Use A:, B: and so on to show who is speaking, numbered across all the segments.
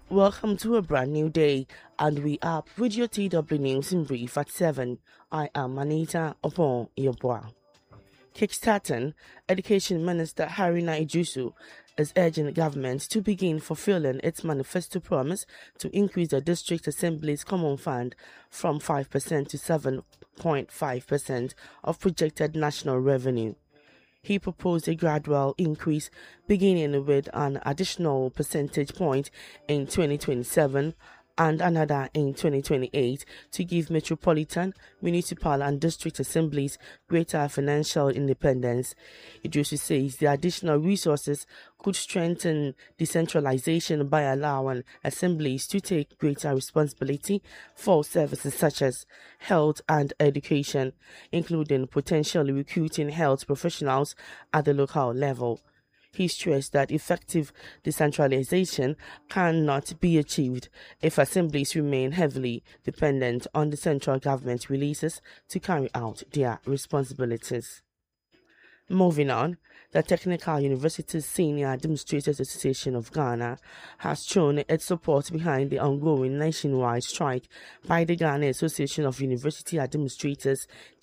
A: Welcome to a brand new day, and we are with your TW News in brief at 7. I am Anita Opon Yobwa. Kickstarting, Education Minister Haruna Ijusu is urging the government to begin fulfilling its manifesto promise to increase the District Assembly's Common Fund from 5% to 7.5% of projected national revenue. He proposed a gradual increase beginning with an additional percentage point in 2027 and another in 2028 to give metropolitan, municipal and district assemblies greater financial independence. Idrisu says the additional resources could strengthen decentralization by allowing assemblies to take greater responsibility for services such as health and education, including potentially recruiting health professionals at the local level. He stressed that effective decentralization cannot be achieved if assemblies remain heavily dependent on the central government releases to carry out their responsibilities. Moving on, the Technical Universities Senior Administrators Association of Ghana has shown its support behind the ongoing nationwide strike by the Ghana Association of University Administrators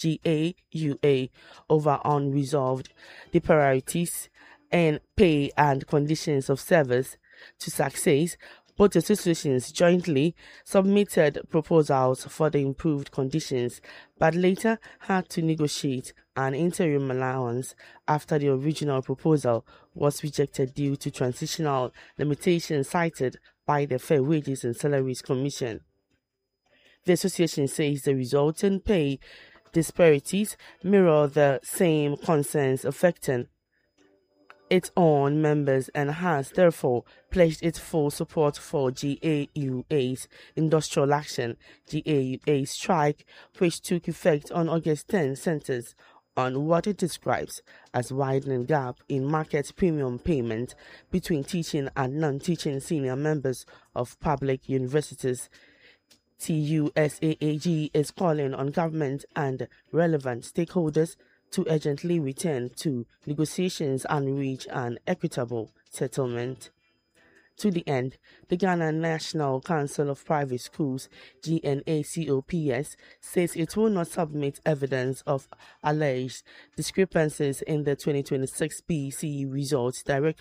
A: GAUA over unresolved disparities in pay and conditions of service. To success, both associations jointly submitted proposals for the improved conditions, but later had to negotiate an interim allowance after the original proposal was rejected due to transitional limitations cited by the Fair Wages and Salaries Commission. The association says the resulting pay disparities mirror the same concerns affecting its own members and has therefore pledged its full support for GAUA's industrial action. GAUA's strike, which took effect on August 10, centers on what it describes as widening gap in market premium payment between teaching and non-teaching senior members of public universities. TUSAAG is calling on government and relevant stakeholders to urgently return to negotiations and reach an equitable settlement. To the end, the Ghana National Council of Private Schools, GNACOPS, says it will not submit evidence of alleged discrepancies in the 2026 BECE results directly